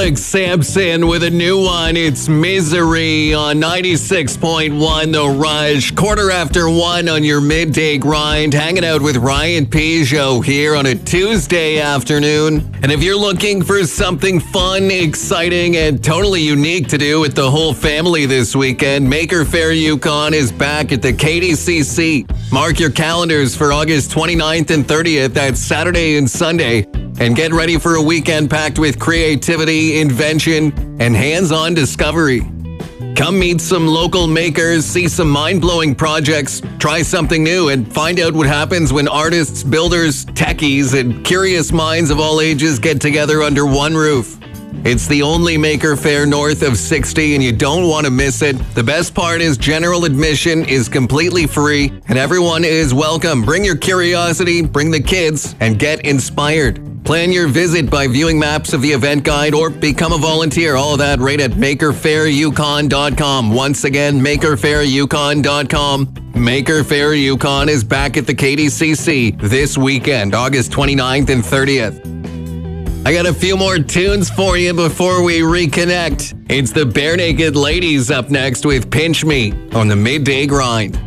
Alex Sampson with a new one. It's Misery on 96.1 The Rush. 1:15 on your midday grind. Hanging out with Ryan Peugeot here on a Tuesday afternoon. And if you're looking for something fun, exciting, and totally unique to do with the whole family this weekend, Maker Faire Yukon is back at the KDCC. Mark your calendars for August 29th and 30th. That's Saturday and Sunday. And get ready for a weekend packed with creativity, invention, and hands-on discovery. Come meet some local makers, see some mind-blowing projects, try something new, and find out what happens when artists, builders, techies, and curious minds of all ages get together under one roof. It's the only Maker Faire north of 60, and you don't want to miss it. The best part is general admission is completely free, and everyone is welcome. Bring your curiosity, bring the kids, and get inspired. Plan your visit by viewing maps of the event guide or become a volunteer. All of that right at MakerFaireYukon.com. Once again, MakerFaireYukon.com. Maker Faire Yukon is back at the KDCC this weekend, August 29th and 30th. I got a few more tunes for you before we reconnect. It's the Barenaked Ladies up next with Pinch Me on the Midday Grind.